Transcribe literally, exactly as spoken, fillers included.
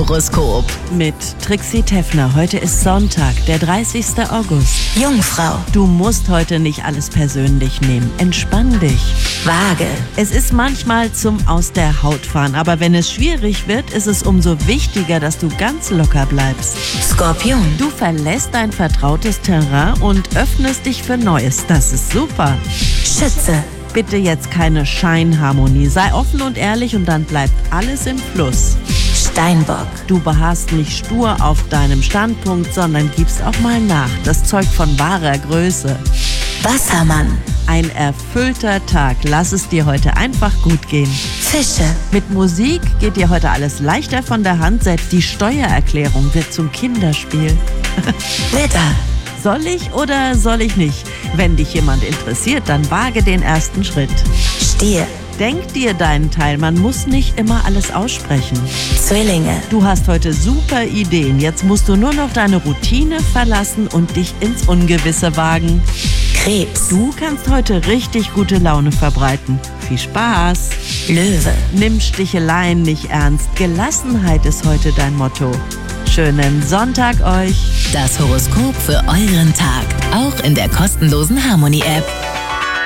Horoskop. Mit Trixie Teffner. Heute ist Sonntag, der dreißigste August. Jungfrau. Du musst heute nicht alles persönlich nehmen. Entspann dich. Waage. Es ist manchmal zum Aus der Haut fahren, aber wenn es schwierig wird, ist es umso wichtiger, dass du ganz locker bleibst. Skorpion. Du verlässt dein vertrautes Terrain und öffnest dich für Neues. Das ist super. Schütze. Bitte jetzt keine Scheinharmonie. Sei offen und ehrlich und dann bleibt alles im Fluss. Steinbock. Du beharrst nicht stur auf deinem Standpunkt, sondern gibst auch mal nach. Das zeugt von wahrer Größe. Wassermann. Ein erfüllter Tag. Lass es dir heute einfach gut gehen. Fische. Mit Musik geht dir heute alles leichter von der Hand. Selbst die Steuererklärung wird zum Kinderspiel. Widder. Soll ich oder soll ich nicht? Wenn dich jemand interessiert, dann wage den ersten Schritt. Stier. Denk dir deinen Teil, man muss nicht immer alles aussprechen. Zwillinge. Du hast heute super Ideen. Jetzt musst du nur noch deine Routine verlassen und dich ins Ungewisse wagen. Krebs. Du kannst heute richtig gute Laune verbreiten. Viel Spaß! Löwe. Nimm Sticheleien nicht ernst. Gelassenheit ist heute dein Motto. Schönen Sonntag euch! Das Horoskop für euren Tag. Auch in der kostenlosen Harmony-App.